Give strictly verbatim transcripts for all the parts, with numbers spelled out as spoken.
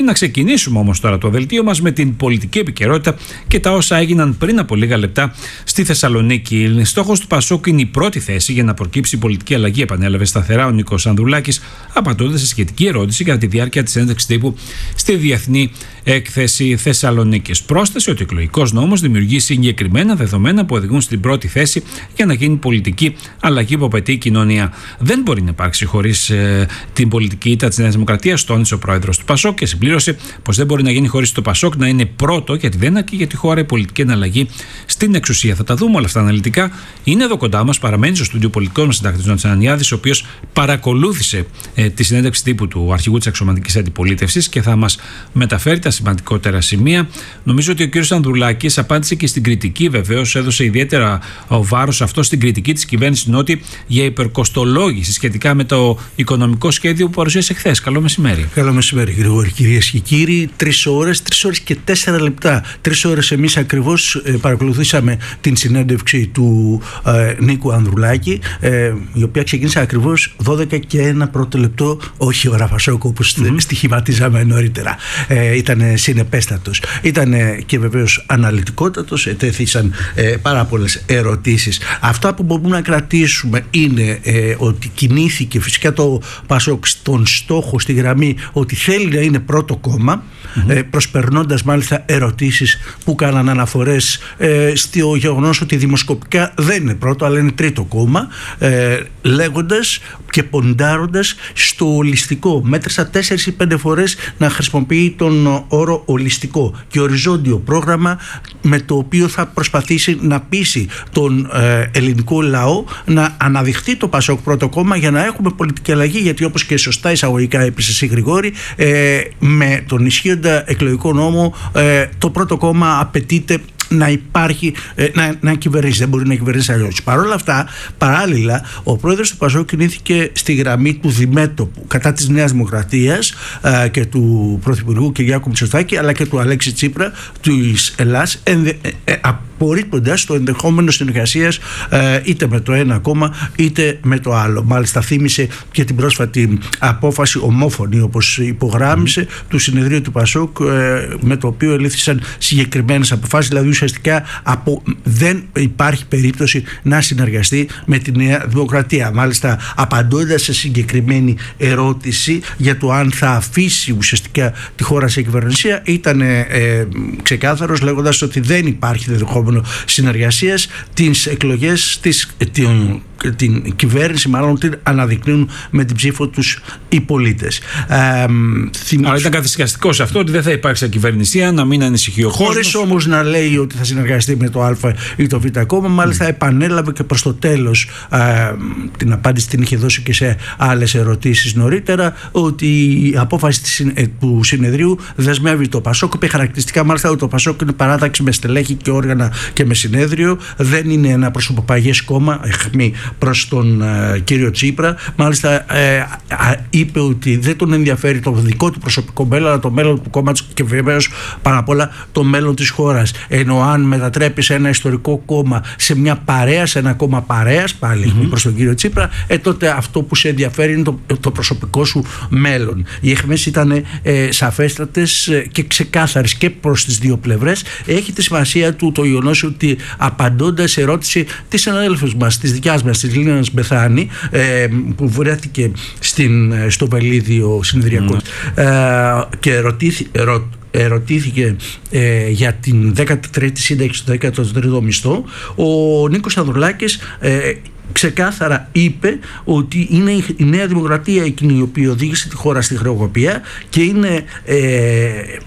Να ξεκινήσουμε όμως τώρα το δελτίο μας με την πολιτική επικαιρότητα και τα όσα έγιναν πριν από λίγα λεπτά στη Θεσσαλονίκη. Στόχος του Πασόκ είναι η πρώτη θέση για να προκύψει πολιτική αλλαγή, επανέλαβε σταθερά ο Νίκος Ανδρουλάκης, απαντώντας σε σχετική ερώτηση κατά τη διάρκεια της συνέντευξης τύπου στη Διεθνή Έκθεση Θεσσαλονίκης. Πρόσθεσε ότι ο εκλογικός νόμος δημιουργεί συγκεκριμένα δεδομένα που οδηγούν στην πρώτη θέση για να γίνει πολιτική αλλαγή που απαιτεί η κοινωνία. Δεν μπορεί να υπάρξει χωρίς ε, την πολιτική ήττα της Νέας Δημοκρατίας, τόνισε ο πρόεδρος του Πασόκ και συμπλήρωσε πως δεν μπορεί να γίνει χωρίς το Πασόκ να είναι πρώτο, γιατί δεν αρκεί για τη χώρα η πολιτική εναλλαγή στην εξουσία. Θα τα δούμε όλα αυτά αναλυτικά. Είναι εδώ κοντά μας, παραμένει στο στούντιο πολιτικών μας συντάκτης Νότης Ανανιάδης, ο οποίος παρακολούθησε ε, τη συνέντευξη τύπου του αρχηγού της αξιωματικής αντιπολίτευσης και θα μας μεταφέρει τα σημαντικότερα σημεία. Νομίζω ότι ο κ. Ανδρουλάκης απάντησε και στην κριτική, βεβαίως έδωσε ιδιαίτερα βάρος αυτό στην κριτική της κυβέρνησης Νότη για υπερκοστολόγηση σχετικά με το οικονομικό σχέδιο που παρουσίασε χθες. Καλό μεσημέρι. Καλό μεσημέρι, Γρηγόρη. Κυρίες και κύριοι, τρεις ώρες, τρεις ώρες και τέσσερα λεπτά. Τρεις ώρες εμείς ακριβώς ε, παρακολουθήσαμε την συνέντευξη του ε, Νίκου Ανδρουλάκη, ε, η οποία ξεκίνησε ακριβώς δώδεκα και ένα πρώτο λεπτό, όχι ώρα Πασόκ όπως mm-hmm. στοιχηματίζαμε νωρίτερα. Ε, ήταν συνεπέστατος. Ήταν και βεβαίως αναλυτικότατος, ετέθησαν ε, πάρα πολλές ερωτήσεις. Αυτά που μπορούμε να κρατήσουμε είναι ε, ότι κινήθηκε φυσικά το Πασόκ στον στόχο, στη γραμμή ότι θέλει να είναι πρώτο κόμμα, mm-hmm. ε, προσπερνώντας μάλιστα ερωτήσεις που κάναν αναφορές ε, στο γεγονός ότι δημοσκοπικά δεν είναι πρώτο αλλά είναι τρίτο κόμμα, ε, λέγοντας και ποντάροντας στο ολιστικό. Μέτρησα τέσσερις ή πέντε φορές να χρησιμοποιεί τον όρο ολιστικό και οριζόντιο πρόγραμμα με το οποίο θα προσπαθήσει να πείσει τον ε, ελληνικό λαό να αναδειχθεί το Πασόκ πρώτο κόμμα για να έχουμε πολιτική αλλαγή, γιατί όπως και σωστά εισαγωγικά έπεισε εσύ Γρηγόρη, ε, με τον ισχύοντα εκλογικό νόμο ε, το πρώτο κόμμα απαιτείται να υπάρχει, να, να κυβερνήσει. Δεν μπορεί να κυβερνήσει αλλιώς. Παρ' όλα αυτά, παράλληλα, ο πρόεδρος του Πασόκ κινήθηκε στη γραμμή του διμέτωπου κατά της Νέας Δημοκρατίας ε, και του Πρωθυπουργού Κυριάκου Μητσοτάκη, αλλά και του Αλέξη Τσίπρα της Ελλάς, ενδε, ε, ε, απορρίπτοντας το ενδεχόμενο συνεργασίας ε, είτε με το ένα κόμμα είτε με το άλλο. Μάλιστα, θύμισε και την πρόσφατη απόφαση ομόφωνη, όπως υπογράμμισε, mm. του συνεδρίου του Πασόκ, ε, με το οποίο ελήφθησαν συγκεκριμένες αποφάσεις, δηλαδή ουσιαστικά από, δεν υπάρχει περίπτωση να συνεργαστεί με τη Νέα Δημοκρατία. Μάλιστα, απαντώντας σε συγκεκριμένη ερώτηση για το αν θα αφήσει ουσιαστικά τη χώρα σε κυβερνησία, ήταν ε, ξεκάθαρος, λέγοντας ότι δεν υπάρχει δεδεχόμενο συνεργασίας. Τις εκλογές της, την, την κυβέρνηση μάλλον την αναδεικνύουν με την ψήφο τους οι πολίτες. Ε, θυμ... Άρα ήταν καθησυχαστικό σε αυτό ότι δεν θα υπάρξει κυβερνησία, να μην ανησυχεί ο κόσμος. Χωρίς όμως να λέει ότι θα συνεργαστεί με το Α ή το Β κόμμα. Μάλιστα, mm. επανέλαβε και προς το τέλος, ε, την απάντηση την είχε δώσει και σε άλλες ερωτήσεις νωρίτερα, ότι η απόφαση της, ε, του συνεδρίου δεσμεύει το Πασόκ. Είπε χαρακτηριστικά μάλιστα ότι το Πασόκ είναι παράταξη με στελέχη και όργανα και με συνέδριο. Δεν είναι ένα προσωποπαγές κόμμα, εχμή προς τον ε, κύριο Τσίπρα. Μάλιστα, ε, α, είπε ότι δεν τον ενδιαφέρει το δικό του προσωπικό μέλλον, αλλά το μέλλον του κόμματος και βεβαίως πάνω απ' όλα το μέλλον της χώρας. Ενώ αν μετατρέπεις ένα ιστορικό κόμμα σε μια παρέα, σε ένα κόμμα παρέας, πάλι mm-hmm. προς τον κύριο Τσίπρα, ε, τότε αυτό που σε ενδιαφέρει είναι το, το προσωπικό σου μέλλον. Οι αιχμές ήταν ε, σαφέστατες και ξεκάθαρες και προς τις δύο πλευρές. Έχει τη σημασία του το γεγονός ότι απαντώντας σε ερώτηση της συναδέλφους μας, της δικιάς μας, της Λίνας Μπεθάνη, ε, που βρέθηκε στην, στο βελίδιο συνεδριακό mm. ε, και ερωτήθη, ερω, ερωτήθηκε ε, για την δέκατη τρίτη σύνταξη του δέκατου τρίτου μισθό, ο Νίκος Ανδρουλάκης ε, ξεκάθαρα είπε ότι είναι η Νέα Δημοκρατία εκείνη η οποία οδήγησε τη χώρα στη χρεοκοπία και είναι ε,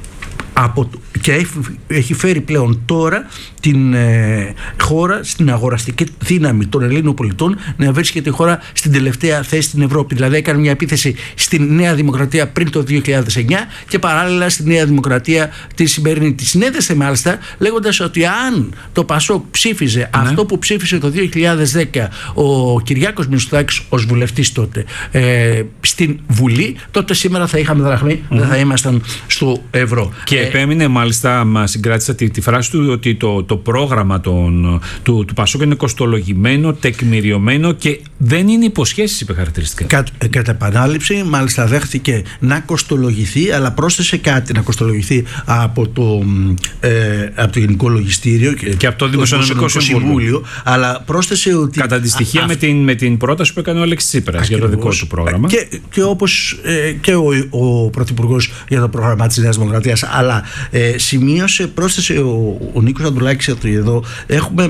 από, και έχει φέρει πλέον τώρα την ε, χώρα στην αγοραστική δύναμη των Ελλήνων πολιτών να βρίσκεται η χώρα στην τελευταία θέση στην Ευρώπη. Δηλαδή έκανε μια επίθεση στη Νέα Δημοκρατία πριν το δύο χιλιάδες εννιά και παράλληλα στη Νέα Δημοκρατία τη σημερινή. Τη συνέδεσε μάλιστα λέγοντας ότι αν το Πασόκ ψήφιζε ναι. αυτό που ψήφισε το δύο χιλιάδες δέκα ο Κυριάκος Μητσοτάκης ως βουλευτής τότε ε, στην Βουλή, τότε σήμερα θα είχαμε δραχμή, mm. δεν θα ήμασταν στο ευρώ. Και επέμεινε, μάλιστα, συγκράτησα τη, τη φράση του ότι το, το πρόγραμμα των, του, του Πασόκ είναι κοστολογημένο, τεκμηριωμένο και δεν είναι υποσχέσεις, είπε χαρακτηριστικά. Κα, κατά επανάληψη, μάλιστα δέχτηκε να κοστολογηθεί, αλλά πρόσθεσε κάτι, να κοστολογηθεί από το, ε, από το Γενικό Λογιστήριο και, και από το Δημοσιονομικό Συμβούλιο. Συμβούλιο, αλλά πρόσθεσε ότι. Κατά τη στοιχεία α, με, την, με την πρόταση που έκανε ο Αλέξης Τσίπρας για το δικό του πρόγραμμα. Και, και όπως ε, και ο, ο Πρωθυπουργός για το πρόγραμμα της Νέας Δημοκρατίας, αλλά ε, σημείωσε, πρόσθεσε ο, ο Νίκος Ανδρουλάκης ότι εδώ έχουμε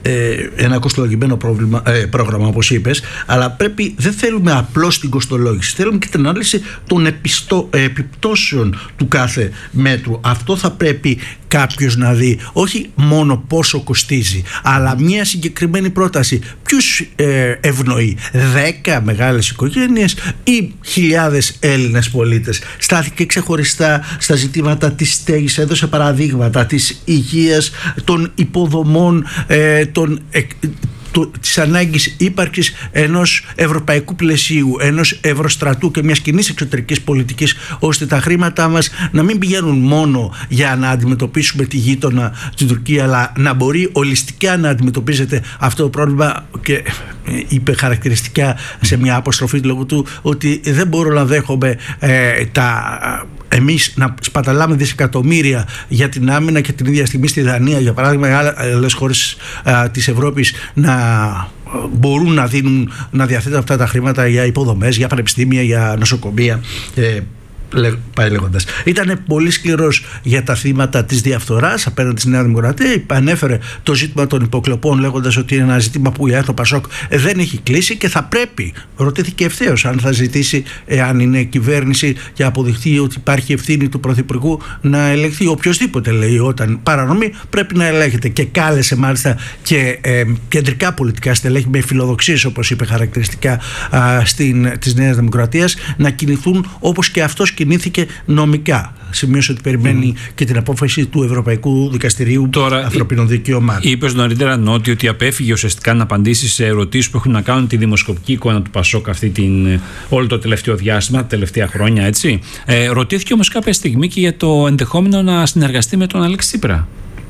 ένα κοστολογημένο πρόβλημα, ε, πρόγραμμα, όπως είπες, αλλά πρέπει, δεν θέλουμε απλώς την κοστολόγηση, θέλουμε και την ανάλυση των επιστο, ε, επιπτώσεων του κάθε μέτρου. Αυτό θα πρέπει κάποιος να δει, όχι μόνο πόσο κοστίζει, αλλά μια συγκεκριμένη πρόταση. Ποιους ε, ευνοεί, δέκα μεγάλες οικογένειες ή χιλιάδες Έλληνες πολίτες? Στάθηκε ξεχωριστά στα ζητήματα της στέγης, έδωσε παραδείγματα της υγείας, των υποδομών, ε, των, ε, το, της ανάγκης ύπαρξης ενός ευρωπαϊκού πλαισίου, ενός ευρωστρατού και μιας κοινής εξωτερικής πολιτικής, ώστε τα χρήματά μας να μην πηγαίνουν μόνο για να αντιμετωπίσουμε τη γείτονα την Τουρκία, αλλά να μπορεί ολιστικά να αντιμετωπίζεται αυτό το πρόβλημα. Και είπε χαρακτηριστικά σε μια αποστροφή του λόγου του ότι δεν μπορώ να δέχομαι ε, τα... εμείς να σπαταλάμε δισεκατομμύρια για την άμυνα και την ίδια στιγμή στη Δανία, για παράδειγμα, οι άλλες χώρες α, της Ευρώπης να μπορούν να δίνουν, να διαθέτουν αυτά τα χρήματα για υποδομές, για πανεπιστήμια, για νοσοκομεία. Ε, πάει λέγοντας. Ήταν πολύ σκληρός για τα θύματα της διαφθοράς απέναντι στη Νέα Δημοκρατία. Ανέφερε το ζήτημα των υποκλοπών, λέγοντας ότι είναι ένα ζήτημα που η το Πασόκ δεν έχει κλείσει και θα πρέπει, ρωτήθηκε ευθέως αν θα ζητήσει, εάν είναι κυβέρνηση και αποδειχθεί ότι υπάρχει ευθύνη του Πρωθυπουργού, να ελεγχθεί. Οποιοσδήποτε, λέει, όταν παρανομεί πρέπει να ελέγχεται, και κάλεσε μάλιστα και ε, κεντρικά πολιτικά στελέχη με φιλοδοξίες, όπως είπε χαρακτηριστικά, α, στην, της Νέας Δημοκρατίας, να κινηθούν όπως και αυτός κινήθηκε νομικά. Σημείωσε ότι περιμένει mm. και την απόφαση του Ευρωπαϊκού Δικαστηρίου Τώρα, Ανθρωπίνων Δικαιωμάτων. Είπες νωρίτερα, Νότι, ότι απέφυγε ουσιαστικά να απαντήσει σε ερωτήσεις που έχουν να κάνουν τη δημοσκοπική εικόνα του Πασόκ αυτή την, όλο το τελευταίο διάστημα, τα τελευταία χρόνια, έτσι. Ε, ρωτήθηκε όμως κάποια στιγμή και για το ενδεχόμενο να συνεργαστεί με τον Αλέξη Τσίπρα.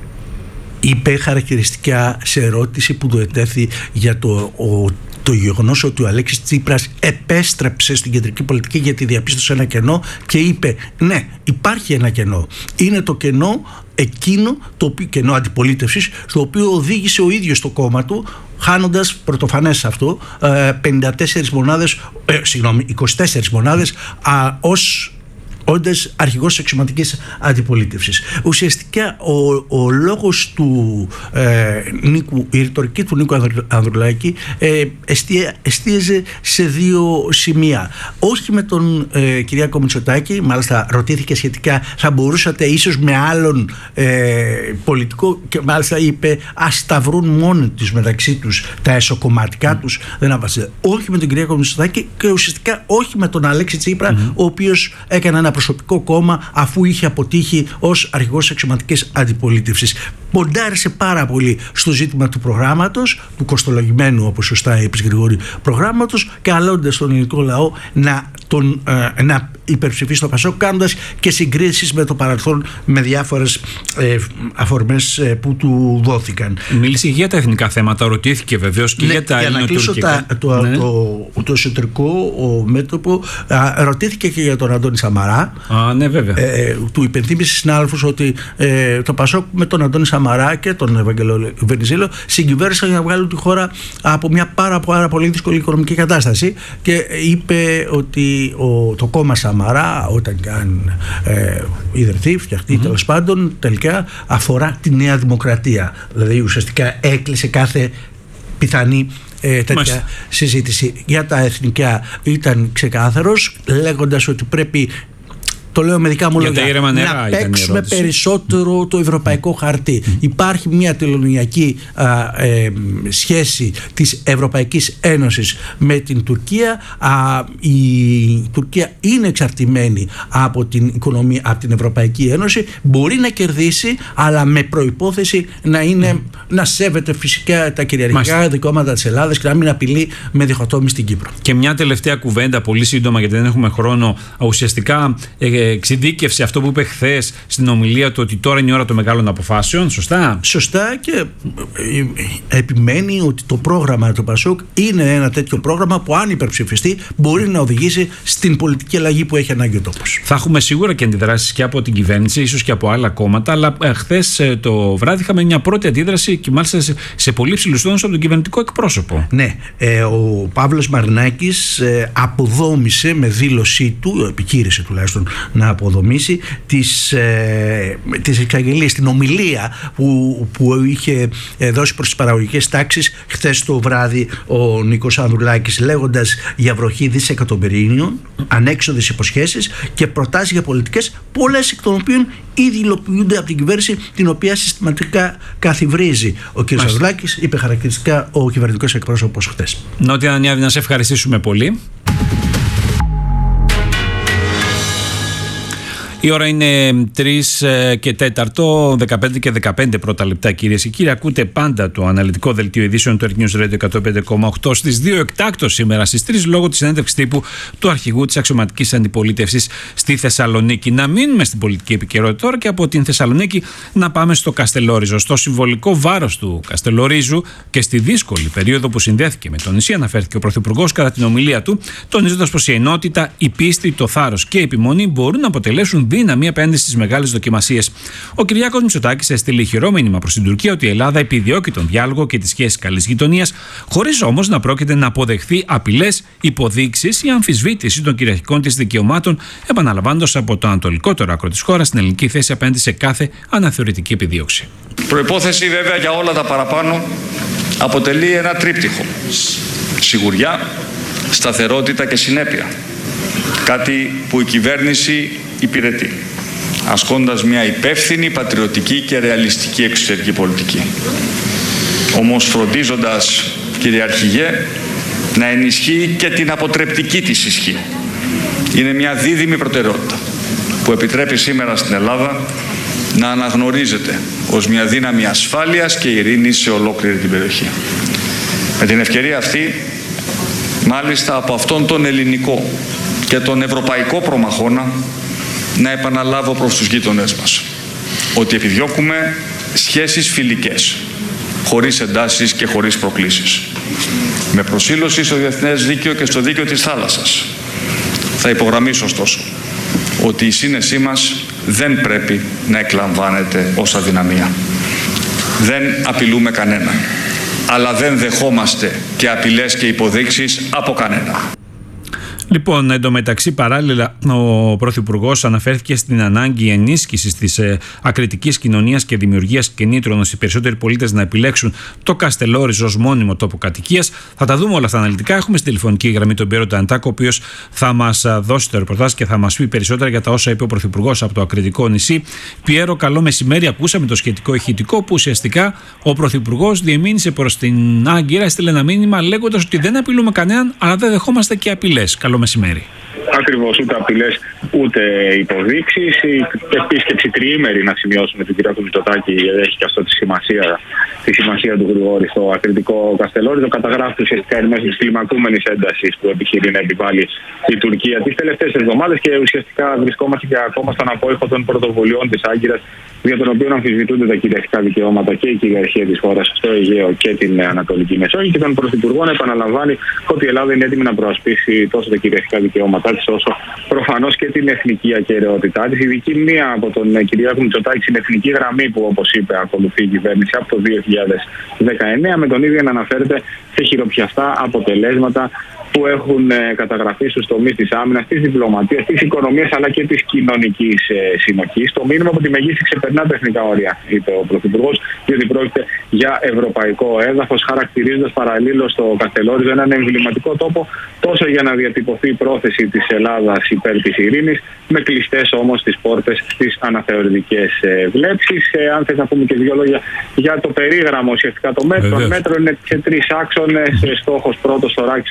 Είπε χαρακτηριστικά σε ερώτηση που του ετέθη για το, ο, το γεγονός ότι ο Αλέξης Τσίπρας επέστρεψε στην κεντρική πολιτική, γιατί διαπίστωσε ένα κενό, και είπε ναι, υπάρχει ένα κενό. Είναι το κενό εκείνο, το οποίο, κενό αντιπολίτευσης, στο οποίο οδήγησε ο ίδιος το κόμμα του, χάνοντας, πρωτοφανές αυτό, πενήντα τέσσερις μονάδες, ε, συγγνώμη, είκοσι τέσσερις μονάδες α, ως όντας αρχηγός της αξιωματικής αντιπολίτευσης. Ουσιαστικά ο, ο λόγος του ε, Νίκου, η ρητορική του Νίκου Ανδρουλάκη ε, εστία, εστίαζε σε δύο σημεία. Όχι με τον ε, Κυριάκο Μητσοτάκη, μάλιστα ρωτήθηκε σχετικά, θα μπορούσατε ίσως με άλλον ε, πολιτικό, και μάλιστα είπε ας σταυρούν μόνοι τους μεταξύ τους τα εσωκομματικά mm. τους, δεν άβασε. Όχι με τον Κυριάκο Μητσοτάκη και ουσιαστικά όχι με τον Αλέξη Τσίπρα, mm. ο οποίος έκανε ένα προσωπικό κόμμα αφού είχε αποτύχει ως αρχηγός της αξιωματικής αντιπολίτευσης. Ποντάρισε πάρα πολύ στο ζήτημα του προγράμματος, του κοστολογημένου, όπως σωστά είπες Γρηγόρη, προγράμματος, καλώντας τον ελληνικό λαό να, τον, ε, να υπερψηφίσει το Πασόκ, κάνοντας και συγκρίσεις με το παρελθόν με διάφορες ε, αφορμές ε, που του δόθηκαν. Μίλησε για τα εθνικά θέματα, ρωτήθηκε βεβαίως και ναι, για τα ελληνοτουρκικά. Το, ναι. το, το, το εσωτερικό ο μέτωπο α, ρωτήθηκε και για τον Αντώνη Σαμαρά. Α, ναι, βέβαια. Ε, του υπενθύμισε συνάδελφους ότι ε, το Πασόκ με τον Αντώνη Σαμαρά και τον Ευαγγελό Βενιζέλο συγκυβέρνησαν για να βγάλουν τη χώρα από μια πάρα, πάρα πολύ δύσκολη οικονομική κατάσταση, και είπε ότι ο, το κόμμα Σαμαρά, όταν καν ε, ιδρυθεί, φτιαχτεί, mm-hmm. τέλος πάντων, τελικά αφορά τη Νέα Δημοκρατία. Δηλαδή ουσιαστικά έκλεισε κάθε πιθανή Ε, τέτοια Μάλιστα. συζήτηση. Για τα εθνικά ήταν ξεκάθαρος, λέγοντας ότι πρέπει, το λέω με δικά μου λόγια, να παίξουμε περισσότερο το ευρωπαϊκό χαρτί. Mm. Υπάρχει μια τελωνιακή α, ε, σχέση της Ευρωπαϊκής Ένωσης με την Τουρκία. Α, η Τουρκία είναι εξαρτημένη από την οικονομία, από την Ευρωπαϊκή Ένωση. Μπορεί να κερδίσει, αλλά με προϋπόθεση να, είναι, mm. να σέβεται φυσικά τα κυριαρχικά Μάλιστα. δικαιώματα της Ελλάδας και να μην απειλεί με διχοτόμηση στην Κύπρο. Και μια τελευταία κουβέντα, πολύ σύντομα, γιατί δεν έχουμε χρόνο. Ουσιαστικά ε, εξειδίκευσε αυτό που είπε χθες στην ομιλία του, ότι τώρα είναι η ώρα των μεγάλων αποφάσεων. Σωστά. Σωστά, και επιμένει ότι το πρόγραμμα του Πασόκ είναι ένα τέτοιο πρόγραμμα που, αν υπερψηφιστεί, μπορεί να οδηγήσει στην πολιτική αλλαγή που έχει ανάγκη ο τόπος. Θα έχουμε σίγουρα και αντιδράσεις και από την κυβέρνηση, ίσως και από άλλα κόμματα, αλλά χθες το βράδυ είχαμε μια πρώτη αντίδραση, και μάλιστα σε, σε πολύ ψηλούς τόνους, από τον κυβερνητικό εκπρόσωπο. Ναι, ε, ο Παύλος Μαρινάκης ε, αποδόμησε με δήλωσή του, επικύρησε τουλάχιστον να αποδομήσει τις, ε, τις εξαγγελίες, την ομιλία που, που είχε ε, δώσει προς τις παραγωγικές τάξεις χθες το βράδυ ο Νίκος Ανδρουλάκης, λέγοντας για βροχή δισεκατομμυρίων, ανέξοδες υποσχέσεις και προτάσεις για πολιτικές, πολλές εκ των οποίων ήδη υλοποιούνται από την κυβέρνηση, την οποία συστηματικά καθιβρίζει ο κ. Ανδρουλάκης, είπε χαρακτηριστικά ο κυβερνητικός εκπρόσωπος χθες. Νότια Ανιάδη, να σε ευχαριστήσουμε πολύ. Η ώρα είναι τρεις και τέταρτο, δεκαπέντε και δεκαπέντε πρώτα λεπτά, κυρίες και κύριοι. Ακούτε πάντα το αναλυτικό δελτίο ειδήσεων του Earth News Radio εκατόν πέντε κόμμα οκτώ στις δύο εκτάκτως σήμερα, στις τρεις, λόγω της συνέντευξης τύπου του αρχηγού της αξιωματικής αντιπολίτευσης στη Θεσσαλονίκη. Να μείνουμε στην πολιτική επικαιρότητα τώρα και από την Θεσσαλονίκη να πάμε στο Καστελόριζο. Στο συμβολικό βάρος του Καστελορίζου και στη δύσκολη περίοδο που συνδέθηκε με το νησί, αναφέρθηκε ο Πρωθυπουργός κατά την ομιλία του, τονίζοντας πως η ενότητα, η πίστη, το θάρρος και η επιμονή μπορούν να αποτελέσουν δύναμη απέναντι στις μεγάλες δοκιμασίες. Ο Κυριάκος Μητσοτάκης έστειλε ηχηρό μήνυμα προς την Τουρκία ότι η Ελλάδα επιδιώκει τον διάλογο και τις σχέσεις καλής γειτονίας, χωρίς όμως να πρόκειται να αποδεχθεί απειλές, υποδείξεις ή αμφισβήτηση των κυριαρχικών της δικαιωμάτων, επαναλαμβάνοντας από το ανατολικότερο άκρο της χώρας την ελληνική θέση απέναντι σε κάθε αναθεωρητική επιδίωξη. Προϋπόθεση βέβαια για όλα τα παραπάνω αποτελεί ένα τρίπτυχο: σιγουριά, σταθερότητα και συνέπεια. Κάτι που η κυβέρνηση υπηρετεί, ασκώντας μια υπεύθυνη, πατριωτική και ρεαλιστική εξωτερική πολιτική. Όμως φροντίζοντας, κύριε Αρχηγέ, να ενισχύει και την αποτρεπτική της ισχύ. Είναι μια δίδυμη προτεραιότητα που επιτρέπει σήμερα στην Ελλάδα να αναγνωρίζεται ως μια δύναμη ασφάλειας και ειρήνης σε ολόκληρη την περιοχή. Με την ευκαιρία αυτή, μάλιστα από αυτόν τον ελληνικό και τον ευρωπαϊκό προμαχώνα, να επαναλάβω προς τους γείτονές μας ότι επιδιώκουμε σχέσεις φιλικές, χωρίς εντάσεις και χωρίς προκλήσεις, με προσήλωση στο διεθνές δίκαιο και στο δίκαιο της θάλασσας. Θα υπογραμμίσω ωστόσο ότι η σύνεσή μας δεν πρέπει να εκλαμβάνεται ως αδυναμία. Δεν απειλούμε κανένα, αλλά δεν δεχόμαστε και απειλές και υποδείξεις από κανένα. Λοιπόν, εντωμεταξύ, παράλληλα, ο Πρωθυπουργός αναφέρθηκε στην ανάγκη ενίσχυσης της ε, ακριτικής κοινωνίας και δημιουργίας κινήτρων ώστε οι περισσότεροι πολίτες να επιλέξουν το Καστελόριζο ως μόνιμο τόπο κατοικίας. Θα τα δούμε όλα αυτά αναλυτικά. Έχουμε στην τηλεφωνική γραμμή τον Πιέρο Νταντάκο, ο οποίος θα μας δώσει το ρεπορτάζ και θα μας πει περισσότερα για τα όσα είπε ο Πρωθυπουργός από το ακριτικό νησί. Πιέρο, καλό μεσημέρι. Ακούσαμε το σχετικό ηχητικό που ουσιαστικά ο Πρωθυπουργός διεμήνυσε προς την Άγκυρα, έστειλε ένα μήνυμα λέγοντας ότι δεν απειλούμε κανέναν, αλλά δεν δεχόμαστε και απειλές. Καλό μεσημέρι. Ακριβώς, ούτε απειλές ούτε υποδείξεις. Η επίσκεψη τριήμερη, να σημειώσουμε, του κ. Μητσοτάκη, έχει και αυτό τη σημασία, τη σημασία του Γρηγόρη στο ακριτικό Καστελόριζο. Καταγράφει ουσιαστικά εν μέσω της κλιμακούμενης έντασης που επιχειρεί να επιβάλλει η Τουρκία τις τελευταίες εβδομάδες, και ουσιαστικά βρισκόμαστε και ακόμα στον απόϊχο των πρωτοβουλειών της Άγκυρας, για τον οποίο αμφισβητούνται τα κυριαρχικά δικαιώματα και η κυριαρχία της χώρας στο Αιγαίο και την Ανατολική Μεσόγειο, και τον Πρωθυπουργό να επαναλαμβάνει ότι η Ελλάδα είναι έτοιμη να προασπίσει τόσο τα κυριαρχικά δικαιώματά της, όσο προφανώς και την εθνική ακεραιότητά της. Η δική μία από τον Κυριάκο Μητσοτάκη στην εθνική γραμμή που, όπως είπε, ακολουθεί η κυβέρνηση από το δύο χιλιάδες δεκαεννέα, με τον ίδιο να αναφέρεται σε χειροπιαστά αποτελέσματα που έχουν καταγραφεί στους τομείς της άμυνας, της διπλωματίας, της οικονομίας αλλά και της κοινωνικής συνοχής. Το μήνυμα από τη μεγίστη ξεπερνά τα εθνικά όρια, είπε ο Πρωθυπουργός, διότι πρόκειται για ευρωπαϊκό έδαφος, χαρακτηρίζοντας παραλλήλως το Καστελόριζο έναν εμβληματικό τόπο τόσο για να διατυπωθεί η πρόθεση της Ελλάδας υπέρ της ειρήνης, με κλειστές όμως τις πόρτες στις αναθεωρητικές βλέψεις. Αν θες να πούμε και δύο λόγια για το περίγραμμα, ουσιαστικά το μέτρο. Το μέτρο είναι σε τρεις άξονες. Στόχος πρώτος, θωράκιση του νησιού,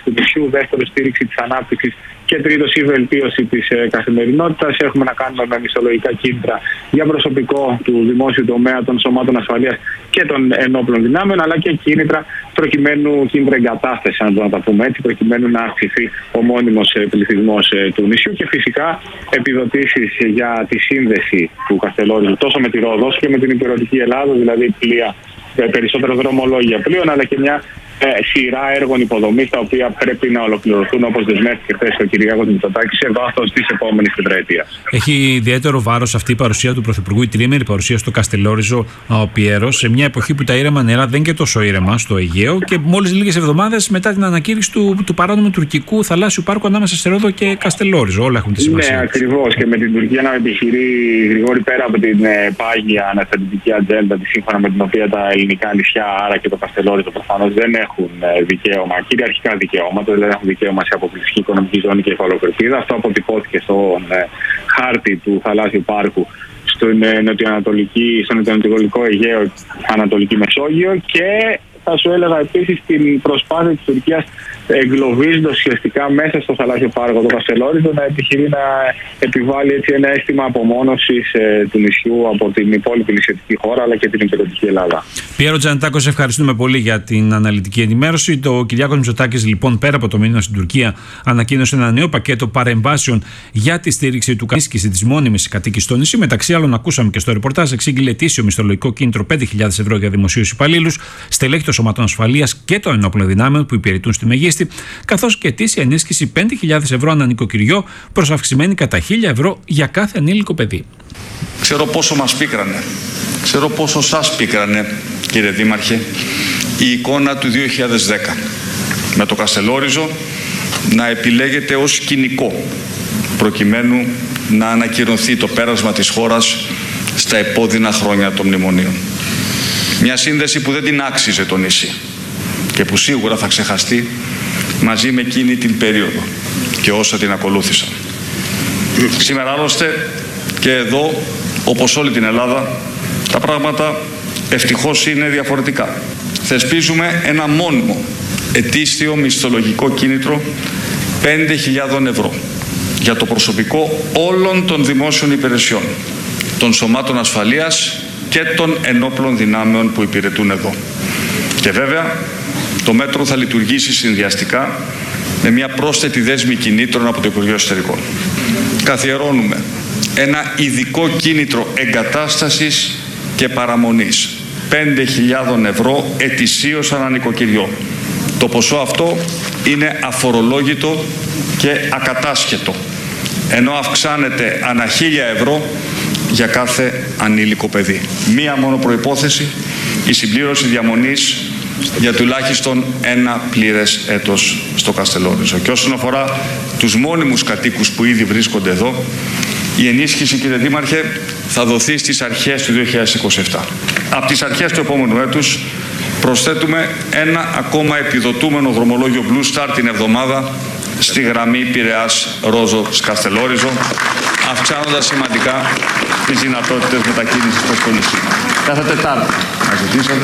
πληθυσμού, δεύτερο στήριξη της ανάπτυξης και τρίτος η βελτίωση της ε, καθημερινότητας. Έχουμε να κάνουμε με μισθολογικά κίνητρα για προσωπικό του δημόσιου τομέα, των σωμάτων ασφαλείας και των ενόπλων δυνάμεων, αλλά και κίνητρα προκειμένου κίνητρα εγκατάσταση, αν να τα πούμε έτσι, προκειμένου να αυξηθεί ο μόνιμος πληθυσμός του νησιού και φυσικά επιδοτήσεις για τη σύνδεση του Καστελόριζου τόσο με τη Ρόδο όσο και με την υπηρετική Ελλάδα, δηλαδή πλοία, περισσότερο δρομολόγια πλοίων, αλλά και μια ε, σειρά έργων υποδομής τα οποία πρέπει να ολοκληρωθούν όπως δεσμεύτηκε χθες ο Κυριάκος Μητσοτάκης σε βάθος της επόμενης τετραετίας. Έχει ιδιαίτερο βάρος αυτή η παρουσία του Πρωθυπουργού, η τριήμερη παρουσία στο Καστελόριζο ο Πιέρος, σε μια εποχή που τα ήρεμα νερά δεν είναι και τόσο ήρεμα στο Αιγαίο και μόλις λίγες εβδομάδες μετά την ανακήρυξη του, του παράνομου τουρκικού θαλάσσιου πάρκου ανάμεσα σε Ρόδο και Καστελόριζο. Όλα έχουν τη σημασία. Ναι, ακριβώς. Και με την Τουρκία να επιχειρεί γρήγορη πέρα από την ε, πάγια αναστατική ατζέντα τη σύμφωνα με την οποία τα ελληνικά νησιά, άρα και το Καστελόριζο προφανώς δεν έχουν ε, δικαίωμα, κυριαρχικά δικαιώματα, δηλαδή έχουν δικαίωμα σε αποκλειστική οικονομική ζώνη και υφαλοκρηπίδα. Αυτό αποτυπώθηκε στον ε, χάρτη του θαλάσσιου πάρκου στον ε, νοτιοανατολική, στο νοτιοανατολικό Αιγαίο, Ανατολική Μεσόγειο και θα σου έλεγα επίσης την προσπάθεια της Τουρκίας εγκλωβίζοντας ουσιαστικά μέσα στο θαλάσσιο πάρκο το Καστελόριζο να επιχειρεί να επιβάλλει έτσι ένα αίσθημα απομόνωσης ε, του νησιού από την υπόλοιπη νησιωτική χώρα αλλά και την υπηρετική Ελλάδα. Πιέρο Τζανετάκο, σε ευχαριστούμε πολύ για την αναλυτική ενημέρωση. Το Κυριάκος Μητσοτάκης, λοιπόν, πέρα από το μήνυμα στην Τουρκία, ανακοίνωσε ένα νέο πακέτο παρεμβάσεων για τη στήριξη του ενίσχυση τη μόνιμη κατοίκηση στο νησί. Μεταξύ άλλων, ακούσαμε και στο ρεπορτάζ, εξήγηλε ετήσιο μισθολογικό κίνητρο πέντε χιλιάδες ευρώ για δημοσίους υπαλλήλους, στελέχη των σωματών ασφαλείας και των ενόπλων δυνάμεων που υπηρετούν στη Μεγίστη, καθώς και ετήσια ενίσχυση πέντε χιλιάδες ευρώ ανά νοικοκυριό, προς αυξημένη κατά χίλια ευρώ για κάθε ανήλικο παιδί. Ξέρω πόσο μας πίκρανε, ξέρω πόσο σας πίκρανε, κύριε Δήμαρχε, η εικόνα του δύο χιλιάδες δέκα με το Καστελόριζο να επιλέγεται ως σκηνικό προκειμένου να ανακοινωθεί το πέρασμα της χώρας στα επώδυνα χρόνια των μνημονίων. Μια σύνδεση που δεν την άξιζε το νησί και που σίγουρα θα ξεχαστεί μαζί με εκείνη την περίοδο και όσα την ακολούθησαν. Σήμερα άλλωστε και εδώ, όπως όλη την Ελλάδα, τα πράγματα ευτυχώς είναι διαφορετικά. Θεσπίζουμε ένα μόνιμο ετήσιο μισθολογικό κίνητρο πέντε χιλιάδες ευρώ για το προσωπικό όλων των δημόσιων υπηρεσιών, των σωμάτων ασφαλείας και των ενόπλων δυνάμεων που υπηρετούν εδώ. Και βέβαια, το μέτρο θα λειτουργήσει συνδυαστικά με μια πρόσθετη δέσμη κινήτρων από το Υπουργείο Εσωτερικών. Καθιερώνουμε ένα ειδικό κίνητρο εγκατάστασης και παραμονής πέντε χιλιάδες ευρώ ετησίως ανά νοικοκυριό. Το ποσό αυτό είναι αφορολόγητο και ακατάσχετο, ενώ αυξάνεται ανά χίλια ευρώ για κάθε ανήλικο παιδί. Μία μόνο προϋπόθεση, η συμπλήρωση διαμονής για τουλάχιστον ένα πλήρες έτος στο Καστελόριζο. Και όσον αφορά τους μόνιμους κατοίκους που ήδη βρίσκονται εδώ, η ενίσχυση, κύριε Δήμαρχε, θα δοθεί στις αρχές του δύο χιλιάδες είκοσι επτά. Από τις αρχές του επόμενου έτους προσθέτουμε ένα ακόμα επιδοτούμενο δρομολόγιο Blue Star την εβδομάδα στη γραμμή Πειραιάς-Ρόδο-Καστελόριζο, αυξάνοντας σημαντικά τις δυνατότητες μετακίνησης προς το νησί. Κάθε Τετάρτη να ζητήσατε.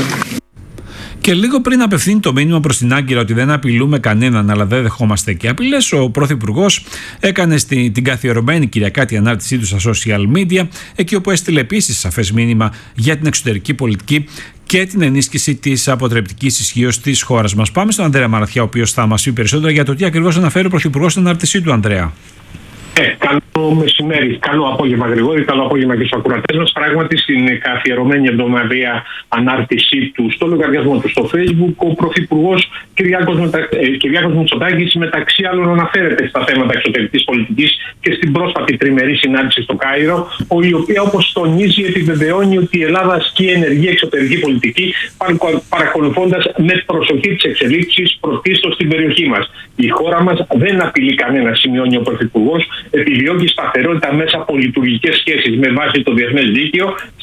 Και λίγο πριν απευθύνει το μήνυμα προς την Άγκυρα ότι δεν απειλούμε κανέναν, αλλά δεν δεχόμαστε και απειλές, ο Πρωθυπουργός έκανε στη, την καθιερωμένη Κυριακάτη ανάρτησή του στα social media, εκεί όπου έστειλε επίσης σαφές μήνυμα για την εξωτερική πολιτική και την ενίσχυση της αποτρεπτικής ισχύως της χώρας μας. Πάμε στον Ανδρέα Μαραθιά, ο οποίος θα μας πει περισσότερα για το τι ακριβώς αναφέρει ο Πρωθυπουργός στην ανάρτησή του, Ανδρέα. Ε, καλό μεσημέρι, καλό απόγευμα Γρηγόρη, καλό απόγευμα και στους ακροατές μας. Πράγματι, στην καθιερωμένη εβδομαδιαία ανάρτησή του στο λογαριασμό του στο Facebook, ο Πρωθυπουργός Κυριάκος, Μετα... ε, Κυριάκος Μητσοτάκης μεταξύ άλλων αναφέρεται στα θέματα εξωτερικής πολιτικής και στην πρόσφατη τριμερή συνάντηση στο Κάιρο, η οποία, όπως τονίζει, επιβεβαιώνει ότι η Ελλάδα ασκεί ενεργή εξωτερική πολιτική, παρακολουθώντας με προσοχή τις εξελίξεις πρωτίστως στην περιοχή μας. Η χώρα μας δεν απειλεί κανένα, σημειώνει ο Πρωθυπουργός, επιδιώκει σταθερότητα μέσα από λειτουργικές σχέσεις με βάση το διεθνές δίκαιο,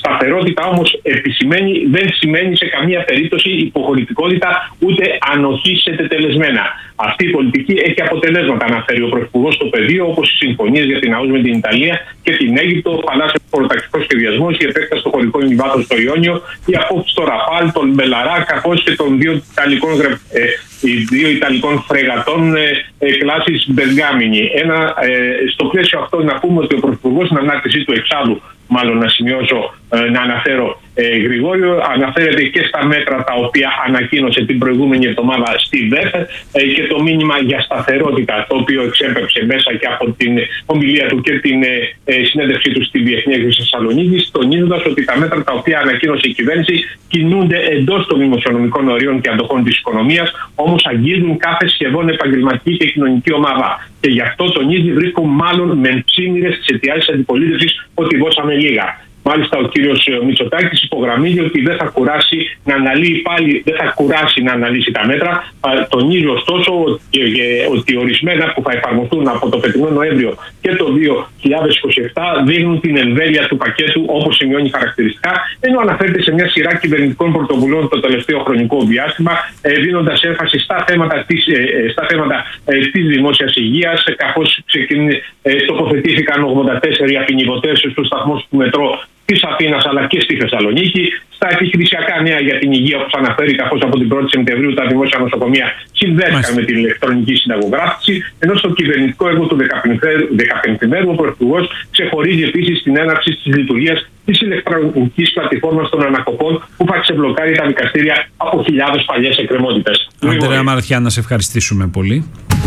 Σταθερότητα όμως επισημαίνει, δεν σημαίνει σε καμία περίπτωση υποχωρητικότητα ούτε ανοχή σε τετελεσμένα. Αυτή η πολιτική έχει αποτελέσματα, αναφέρει ο Πρωθυπουργός στο πεδίο, όπως οι συμφωνίες για την ΑΟΣ με την Ιταλία και την Αίγυπτο, ο θαλάσσιος προτακτικός σχεδιασμός, η επέκταση στο χωρικό ημιβάθος στο Ιόνιο, η απόφαση στο Ραφάλ, τον Μπελαρά, καθώς και των δύο Ιταλικών, ε, οι δύο Ιταλικών φρεγατών ε, ε, κλάσης Μπεργάμινη. Ένα, ε, στο πλαίσιο αυτό να πούμε ότι ο Πρωθυπουργός στην ανάρτησή του εξάλλου, μάλλον να σημειώσω, ε, να αναφέρω ε, Γρηγόριο, αναφέρεται και στα μέτρα τα οποία ανακοίνωσε την προηγούμενη εβδομάδα στη ΔΕΘ ε, και το μήνυμα για σταθερότητα, το οποίο εξέπεψε μέσα και από την ομιλία του και την ε, ε, συνέντευξή του στη Διεθνή Έκθεση Θεσσαλονίκης, τονίζοντας ότι τα μέτρα τα οποία ανακοίνωσε η κυβέρνηση κινούνται εντός των δημοσιονομικών ορίων και αντοχών της οικονομίας, όμως αγγίζουν κάθε σχεδόν επαγγελματική και κοινωνική ομάδα. Και γι' αυτό τονίζει, βρίσκουν μάλλον με ψήμυρες της αιτιάσης αντιπολίτευσης ότι δώσαμε λίγα. Μάλιστα, ο κύριος Μητσοτάκης υπογραμμίζει ότι δεν θα κουράσει να αναλύει πάλι, δεν θα κουράσει να αναλύσει τα μέτρα. Τονίζει ωστόσο ότι, ότι ορισμένα που θα εφαρμοστούν από το φετινό Νοέμβριο και το δύο χιλιάδες είκοσι επτά δείχνουν την εμβέλεια του πακέτου, όπως σημειώνει χαρακτηριστικά, ενώ αναφέρεται σε μια σειρά κυβερνητικών πρωτοβουλίων το τελευταίο χρονικό διάστημα, δίνοντας έμφαση στα θέματα της, στα θέματα της δημόσιας υγείας, καθώς τοποθετήθηκαν ογδόντα τέσσερις απεινιβωτές στους σταθμούς του μετρό της Αθήνας αλλά και στη Θεσσαλονίκη. Στα επιχειρησιακά νέα για την υγεία, όπως αναφέρει, καθώς από την πρώτη Σεπτεμβρίου τα δημόσια νοσοκομεία συνδέθηκαν με την ηλεκτρονική συνταγογράφηση, ενώ στο κυβερνητικό έργο του δεκαπενθημέρου ο Πρωθυπουργός ξεχωρίζει επίσης την έναρξη της λειτουργίας της ηλεκτρονικής πλατφόρμας των ανακοπών που θα ξεμπλοκάρει τα δικαστήρια από χιλιάδες παλιές εκκρεμότητες. Αντρέα Μαραθιά, να σε ευχαριστήσουμε πολύ.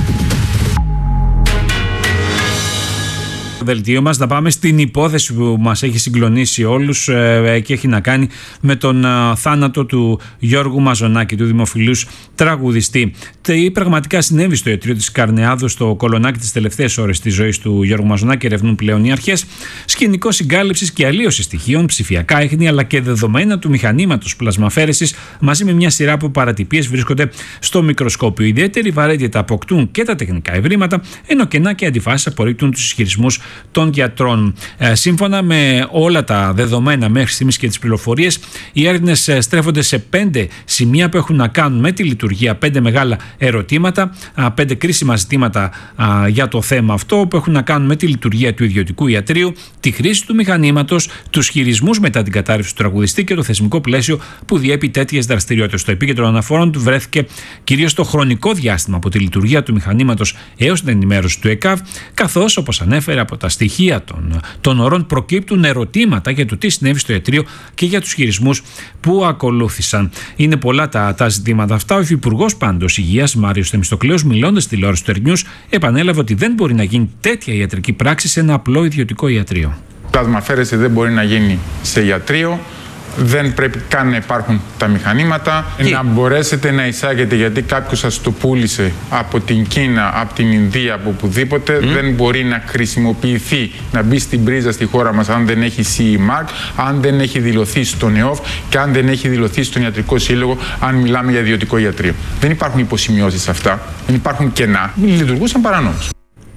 Δελτίο μας, να πάμε στην υπόθεση που μας έχει συγκλονίσει όλους ε, και έχει να κάνει με τον ε, θάνατο του Γιώργου Μαζονάκη, του δημοφιλούς τραγουδιστή. Τι πραγματικά συνέβη στο ιατρείο της Καρνεάδου στο Κολονάκι τις τελευταίες ώρες της ζωής του Γιώργου Μαζονάκη ερευνούν πλέον οι αρχές. Σκηνικό συγκάλυψης και αλλίωση στοιχείων, ψηφιακά ίχνη αλλά και δεδομένα του μηχανήματος πλασμαφέρεσης μαζί με μια σειρά από παρατυπίες βρίσκονται στο μικροσκόπιο. Ιδιαίτερη βαρύτητα αποκτούν και τα τεχνικά ευρήματα, ενώ κενά και αντιφάσεις απορρίπτουν τους ισχυρισμούς των γιατρών. Ε, σύμφωνα με όλα τα δεδομένα μέχρι στιγμής και τις πληροφορίες, οι έρευνες στρέφονται σε πέντε σημεία που έχουν να κάνουν με τη λειτουργία, πέντε μεγάλα ερωτήματα, πέντε κρίσιμα ζητήματα α, για το θέμα αυτό που έχουν να κάνουν με τη λειτουργία του ιδιωτικού ιατρείου, τη χρήση του μηχανήματος, τους χειρισμούς μετά την κατάρρευση του τραγουδιστή και το θεσμικό πλαίσιο που διέπει τέτοιες δραστηριότητες. Στο επίκεντρο αναφορών του βρέθηκε κυρίως το χρονικό διάστημα από τη λειτουργία του μηχανήματος έως την ενημέρωση του ΕΚΑΒ, καθώς, όπως ανέφερε, από τα στοιχεία των, των ωρών προκύπτουν ερωτήματα για το τι συνέβη στο ιατρείο και για τους χειρισμούς που ακολούθησαν. Είναι πολλά τα, τα ζητήματα αυτά. Ο Υφυπουργός πάντως Υγείας, Μάριος Θεμιστοκλέος, μιλώντας στη τηλεόραση του Air News, επανέλαβε ότι δεν μπορεί να γίνει τέτοια ιατρική πράξη σε ένα απλό ιδιωτικό ιατρείο. Πλασμαφέρεση δεν μπορεί να γίνει σε ιατρείο. Δεν πρέπει καν να υπάρχουν τα μηχανήματα. Και να μπορέσετε να εισάγετε, γιατί κάποιος σας το πούλησε από την Κίνα, από την Ινδία, από οπουδήποτε, mm. δεν μπορεί να χρησιμοποιηθεί, να μπει στην πρίζα στη χώρα μας αν δεν έχει σι ι μαρκ, αν δεν έχει δηλωθεί στον ΕΟΦ και αν δεν έχει δηλωθεί στον Ιατρικό Σύλλογο, αν μιλάμε για ιδιωτικό ιατρείο. Δεν υπάρχουν υποσημειώσεις σε αυτά, δεν υπάρχουν κενά, λειτουργούσαν παρανόμως.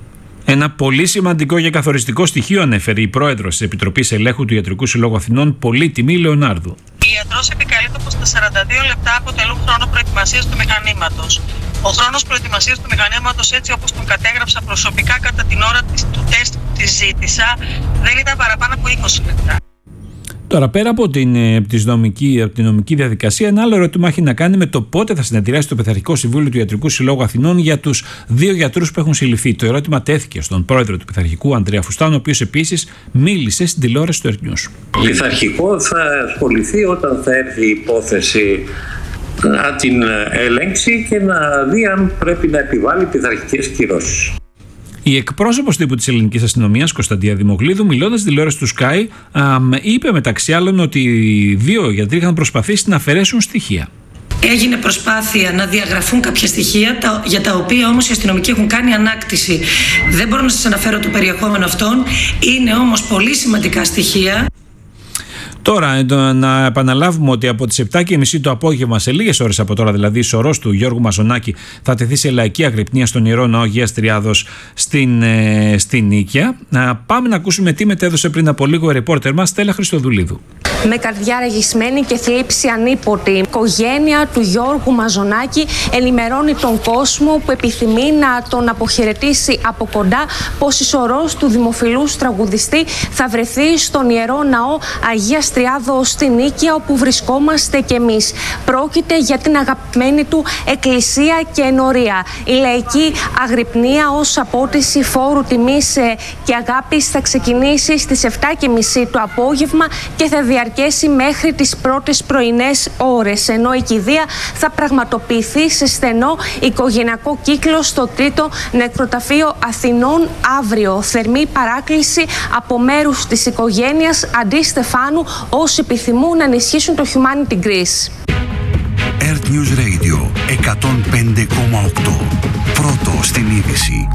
Ένα πολύ σημαντικό και καθοριστικό στοιχείο ανέφερε η πρόεδρος της Επιτροπής Ελέγχου του Ιατρικού Συλλόγου Αθηνών, πολύτιμη Λεωνάρδου. Η ιατρός επικαλείται πως τα σαράντα δύο λεπτά αποτελούν χρόνο προετοιμασίας του μηχανήματος. Ο χρόνος προετοιμασίας του μηχανήματος, έτσι όπως τον κατέγραψα προσωπικά κατά την ώρα του τεστ που τη ζήτησα, δεν ήταν παραπάνω από είκοσι λεπτά. Τώρα, πέρα από την, από, τη νομική, από την νομική διαδικασία, ένα άλλο ερώτημα έχει να κάνει με το πότε θα συνεδριάσει το Πειθαρχικό Συμβούλιο του Ιατρικού Συλλόγου Αθηνών για τους δύο γιατρούς που έχουν συλληφθεί. Το ερώτημα τέθηκε στον πρόεδρο του Πειθαρχικού, Ανδρέα Φουστάνο, ο οποίος επίσης μίλησε στην τηλεόραση του Air News. Το Πειθαρχικό θα ασχοληθεί όταν θα έρθει η υπόθεση να την ελέγξει και να δει αν πρέπει να επιβάλλει πειθαρχικές κυρώσεις. Η εκπρόσωπος τύπου της ελληνικής αστυνομίας, Κωνσταντία Δημοκλίδου, μιλώντας στη τηλεόραση του Sky, είπε μεταξύ άλλων ότι οι δύο γιατροί είχαν προσπαθήσει να αφαιρέσουν στοιχεία. Έγινε προσπάθεια να διαγραφούν κάποια στοιχεία, τα, για τα οποία όμως οι αστυνομικοί έχουν κάνει ανάκτηση. Δεν μπορώ να σας αναφέρω το περιεχόμενο αυτών, είναι όμως πολύ σημαντικά στοιχεία. Τώρα, να επαναλάβουμε ότι από τις επτά και μισή το απόγευμα, σε λίγες ώρες από τώρα, δηλαδή, η σωρός του Γιώργου Μαζονάκη θα τεθεί σε λαϊκή αγρυπνία στον Ιερό Ναό Αγίας Τριάδος στην, ε, στην Νίκαια. Πάμε να ακούσουμε τι μετέδωσε πριν από λίγο η ρεπόρτερ μας Στέλλα Χριστοδουλίδου. Με καρδιά ραγισμένη και θλίψη ανίποτη, η οικογένεια του Γιώργου Μαζονάκη ενημερώνει τον κόσμο που επιθυμεί να τον αποχαιρετήσει από κοντά πως η σωρός του δημοφιλούς τραγουδιστή θα βρεθεί στον Ιερό Ναό Αγίας Τριάδος στη Νίκαια, όπου βρισκόμαστε κι εμείς. Πρόκειται για την αγαπημένη του εκκλησία και ενορία. Η λαϊκή αγρυπνία ως απότηση φόρου τιμής και αγάπης θα ξεκινήσει στις επτά και μισή το απόγευμα και θα διαρκέσει μέχρι τις πρώτες πρωινές ώρες, ενώ η κηδεία θα πραγματοποιηθεί σε στενό οικογενειακό κύκλο στο τρίτο νεκροταφείο Αθηνών αύριο. Θερμή παράκληση από μέρους της οικογένειας Αντί Στεφάνου όσοι επιθυμούν να ενισχύσουν το Humanity Greece. Earth News Radio εκατόν πέντε κόμμα οκτώ. Πρώτο στην είδηση.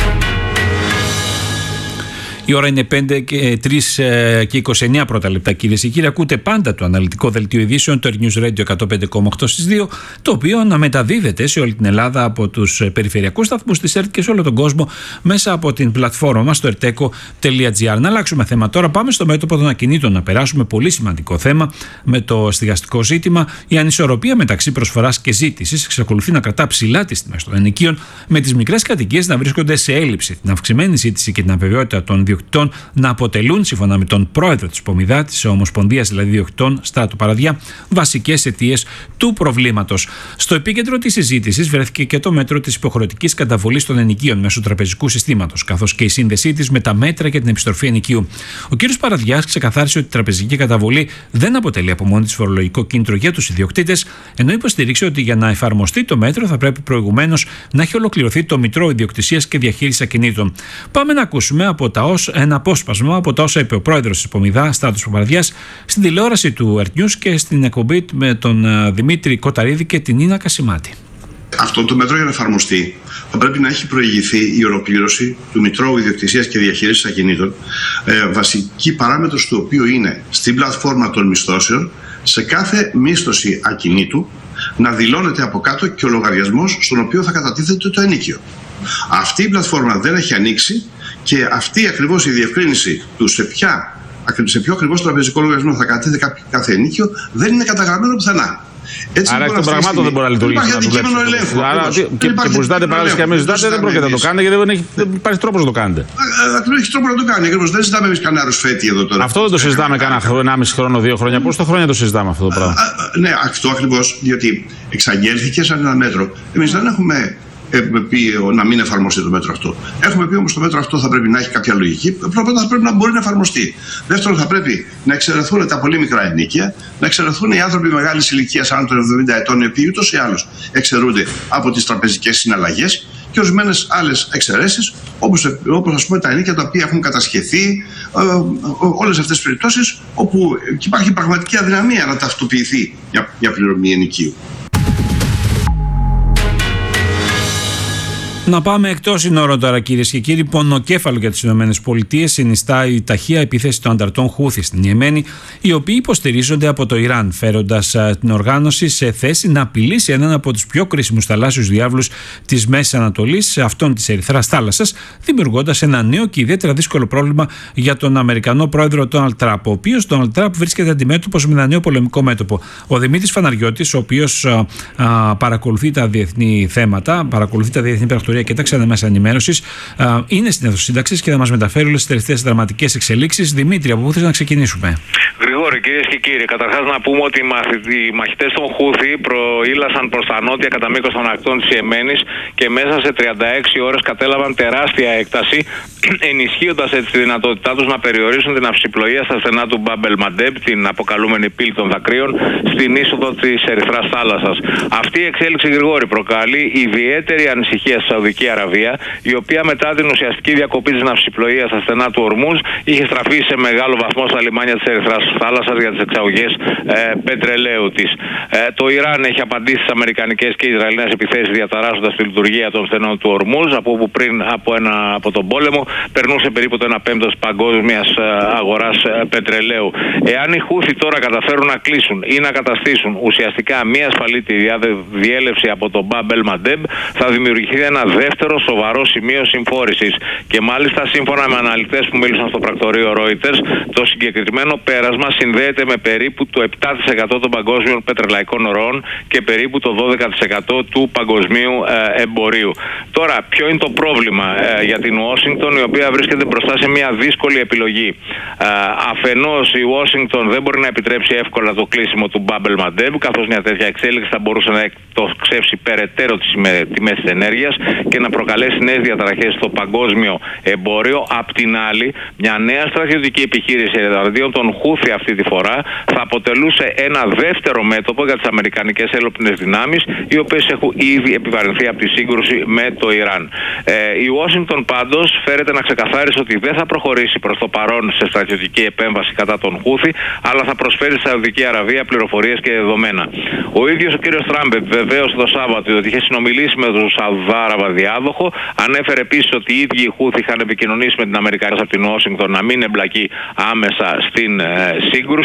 Η ώρα είναι πέντε και τρεις και είκοσι εννέα πρώτα λεπτά, κυρίες και κύριοι. Ακούτε πάντα το αναλυτικό δελτίο ειδήσεων, το Earth News Radio εκατόν πέντε κόμμα οκτώ στις δύο, το οποίο αναμεταδίδεται σε όλη την Ελλάδα από τους περιφερειακούς σταθμούς της ΕΡΤ και σε όλο τον κόσμο μέσα από την πλατφόρμα μας, το ερτέκο τελεία τζι άρ. Να αλλάξουμε θέμα τώρα. Πάμε στο μέτωπο των ακινήτων να περάσουμε. Πολύ σημαντικό θέμα με το στεγαστικό ζήτημα. Η ανισορροπία μεταξύ προσφοράς και ζήτησης εξακολουθεί να κρατά ψηλά τις τιμές των ενοικίων, με τις μικρές κατοικίες να βρίσκονται σε έλλειψη, την αυξημένη ζήτηση και την αβεβαιότητα των να αποτελούν, σύμφωνα με τον πρόεδρο της Πομιδά, της Ομοσπονδίας δηλαδή Διοκτητών, Στράτο Παραδιά, βασικές αιτίες του προβλήματος. Στο επίκεντρο της συζήτησης βρέθηκε και το μέτρο της υποχρεωτικής καταβολής των ενοικίων μέσω τραπεζικού συστήματος, καθώς και η σύνδεσή της με τα μέτρα για την επιστροφή ενοικίου. Ο κ. Παραδιάς ξεκαθάρισε ότι η τραπεζική καταβολή δεν αποτελεί από μόνη της φορολογικό κίνητρο για τους ιδιοκτήτες, ενώ υποστηρίξε ότι για να εφαρμοστεί το μέτρο θα πρέπει προηγουμένως να έχει ολοκληρωθεί το Μητρό Ιδιοκτησίας και Διαχείρισης Ακινήτων. Πάμε να ακούσουμε από τα ως ένα απόσπασμα από τα όσα είπε ο πρόεδρος της Πομιδά, Στράτος Παπαρδιάς, στην τηλεόραση του Earth News και στην εκπομπή με τον Δημήτρη Κοταρίδη και την Νίνα Κασιμάτη. Αυτό το μέτρο για να εφαρμοστεί θα πρέπει να έχει προηγηθεί η ολοκλήρωση του Μητρώου Ιδιοκτησίας και Διαχείρισης Ακινήτων, ε, βασική παράμετρος του οποίου είναι στην πλατφόρμα των μισθώσεων, σε κάθε μίσθωση ακινήτου να δηλώνεται από κάτω και ο λογαριασμός στον οποίο θα κατατίθεται το ενίκιο. Αυτή η πλατφόρμα δεν έχει ανοίξει και αυτή ακριβώς η διευκρίνηση του σε, ποια, σε ποιο ακριβώς τραπεζικό λογαριασμό θα κατατίθεται κάθε ενίκιο δεν είναι καταγραμμένο πουθενά. Έτσι, άρα εκ των πραγμάτων δεν μπορεί να λειτουργήσει. Υπάρχει αντικείμενο ελέγχου. Άρα και, και, και που ζητάτε παράδοση και αμέσως ζητάτε δεν πρόκειται να το κάνετε γιατί δεν, έχει, δεν υπάρχει τρόπος να το κάνετε. Δεν έχει τρόπο να το κάνει. Ακριβώς. Δεν ζητάμε εμείς κανένα ρουσφέτη εδώ τώρα. Αυτό δεν το συζητάμε κανένα ενάμιση χρόνο, δύο χρόνια. Πόσο χρόνια το συζητάμε αυτό το πράγμα. Ναι, αυτό ακριβώς. Διότι εξαγγέλθηκε σαν ένα μέτρο. Εμείς δεν έχουμε πει να μην εφαρμοστεί το μέτρο αυτό. Έχουμε πει όμως το μέτρο αυτό θα πρέπει να έχει κάποια λογική. Πρώτα θα πρέπει να μπορεί να εφαρμοστεί. Δεύτερον, θα πρέπει να εξαιρεθούν τα πολύ μικρά ενοίκια, να εξαιρεθούν οι άνθρωποι μεγάλης ηλικίας άνω των εβδομήντα ετών, οι οποίοι ούτως ή άλλως εξαιρούνται από τις τραπεζικές συναλλαγές, και ορισμένες άλλες εξαιρέσεις, όπως, όπως ας πούμε τα ενοίκια τα οποία έχουν κατασχεθεί, ε, όλες αυτές τις περιπτώσεις όπου υπάρχει πραγματική αδυναμία να ταυτοποιηθεί μια, μια πληρωμή ενοικίου. Να πάμε εκτός συνόρων τώρα, κυρίες και κύριοι. Πονοκέφαλο για τις ΗΠΑ συνιστά η ταχεία επίθεση των ανταρτών Χούθη στην Ιεμένη, οι οποίοι υποστηρίζονται από το Ιράν, φέροντας την οργάνωση σε θέση να απειλήσει έναν από τους πιο κρίσιμους θαλάσσιους διάβλους της Μέσης Ανατολής, αυτόν της Ερυθράς Θάλασσας, δημιουργώντας ένα νέο και ιδιαίτερα δύσκολο πρόβλημα για τον Αμερικανό πρόεδρο Ντόναλντ Τραμπ, ο οποίος Ντόναλντ Τραμπ βρίσκεται αντιμέτωπος με ένα νέο πολεμικό μέτωπο. Ο Δημήτρης Φαναριώτης, ο οποίος α, α, παρακολουθεί τα διεθνή θέματα, παρακολουθεί τα διεθνή πρακτορία και τα ξένα μέσα ενημέρωσης, είναι στην αίθουσα σύνταξης και θα μας μεταφέρει όλες τις τελευταίες δραματικές εξελίξεις. Δημήτρη, από πού θες να ξεκινήσουμε? Γρηγόρη, κυρίες και κύριοι, καταρχάς να πούμε ότι οι μαχητές των Χούθη προήλασαν προς τα νότια κατά μήκος των ακτών της Ιεμένης και μέσα σε τριάντα έξι ώρες κατέλαβαν τεράστια έκταση, ενισχύοντας έτσι τη δυνατότητά τους να περιορίσουν την αυσιπλοεία στα στενά του Μπάμπελ Μαντέμπ, την αποκαλούμενη πύλη των δακρύων, στην είσοδο της Ερυθράς Θάλασσας. Αυτή η εξέλιξη, Γρηγόρη, προκαλεί ιδιαίτερη ανησυχία στη Σαουδική Αραβία, η οποία μετά την ουσιαστική διακοπή της ναυσιπλοείας στα στενά του Ορμούζ είχε στραφεί σε μεγάλο βαθμό στα λιμάνια της Ερυθράς Θάλασσας για τις εξαγωγές ε, πετρελαίου της. Ε, το Ιράν έχει απαντήσει στις αμερικανικές και ισραηλινές επιθέσεις, διαταράσσοντας τη λειτουργία των στενών του Ορμούζ, από όπου πριν από, ένα, από τον πόλεμο περνούσε περίπου το ένα πέμπτο της παγκόσμιας αγοράς πετρελαίου. Εάν οι Χούθη τώρα καταφέρουν να κλείσουν ή να καταστήσουν ουσιαστικά μία ασφαλή διέλευση από τον Μπάμπελ Μαντέμπ, θα δημιουργηθεί ένα δεύτερο σοβαρό σημείο συμφόρησης. Και μάλιστα, σύμφωνα με αναλυτές που μίλησαν στο πρακτορείο Reuters, το συγκεκριμένο πέρασμα συνδέεται με περίπου το επτά τοις εκατό των παγκόσμιων πετρελαϊκών ροών και περίπου το δώδεκα τοις εκατό του παγκοσμίου ε, εμπορίου. Τώρα, ποιο είναι το πρόβλημα ε, για την Ουάσιγκτον, η οποία βρίσκεται μπροστά σε μια δύσκολη επιλογή. Ε, αφενός, η Ουάσιγκτον δεν μπορεί να επιτρέψει εύκολα το κλείσιμο του Μπάμπ-ελ Μαντέμ, καθώς μια τέτοια εξέλιξη θα μπορούσε να εκτοξεύσει περαιτέρω τις τιμές της ενέργειας και να προκαλέσει νέες διαταραχές στο παγκόσμιο εμπόριο. Απ' την άλλη, μια νέα στρατιωτική επιχείρηση εναντίον των Χούθι αυτή τη φορά θα αποτελούσε ένα δεύτερο μέτωπο για τις αμερικανικές έλοπνες δυνάμεις, οι οποίες έχουν ήδη επιβαρυνθεί από τη σύγκρουση με το Ιράν. Ε, η Ουάσιγκτον πάντως φέρεται να ξεκαθάρισε ότι δεν θα προχωρήσει προς το παρόν σε στρατιωτική επέμβαση κατά των Χούθι, αλλά θα προσφέρει στη Σαουδική Αραβία πληροφορίες και δεδομένα. Ο ίδιος ο κύριος Τραμπ βεβαίως το Σάββατο ότι είχε συνομιλήσει με τον Σαουδάραβα διάδοχο, ανέφερε επίσης ότι οι ίδιοι οι Χούθι είχαν επικοινωνήσει με την Αμερικανία από την Ουάσιγκτον να μην εμπλακεί άμεσα στην ε, σύγκρουση.